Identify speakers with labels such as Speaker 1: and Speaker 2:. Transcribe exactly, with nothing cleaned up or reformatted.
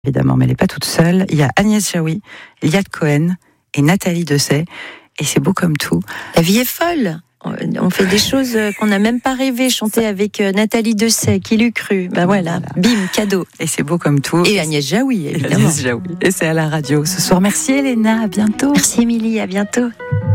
Speaker 1: évidemment, mais elle n'est pas toute seule. Il y a Agnès Jaoui, Liat Cohen et Nathalie Dessay. Et c'est beau comme tout.
Speaker 2: La vie est folle. On fait des choses qu'on n'a même pas rêvé. Chanter avec Nathalie Dessay, qui l'eût cru. Ben voilà, voilà, bim, cadeau.
Speaker 1: Et c'est beau comme tout.
Speaker 2: Et Agnès Jaoui, évidemment.
Speaker 1: Agnès Jaoui. Et c'est à la radio ce soir. Merci Elena, à bientôt.
Speaker 2: Merci Émilie, à bientôt.